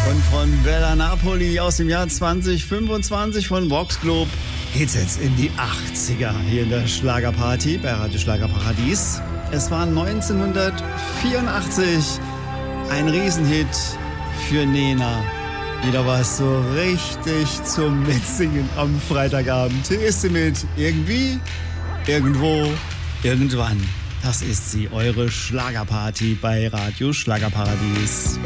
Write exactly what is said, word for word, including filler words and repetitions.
Und von Bella Napoli aus dem Jahr zwanzig fünfundzwanzig von Vox Globe geht's jetzt in die achtziger hier in der Schlagerparty bei Radio Schlagerparadies. Es war neunzehnhundertvierundachtzig ein Riesenhit für Nena. Wieder was so richtig zum Mitsingen am Freitagabend. Hier ist sie mit Irgendwie, Irgendwo, Irgendwann. Das ist sie, eure Schlagerparty bei Radio Schlagerparadies.